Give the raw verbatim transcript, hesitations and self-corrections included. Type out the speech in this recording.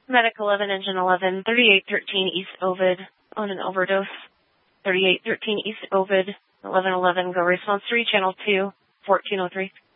Medic eleven, Engine eleven, thirty-eight thirteen East Ovid on an overdose. thirty-eight thirteen East Ovid, eleven eleven, go response three, channel two, fourteen oh three.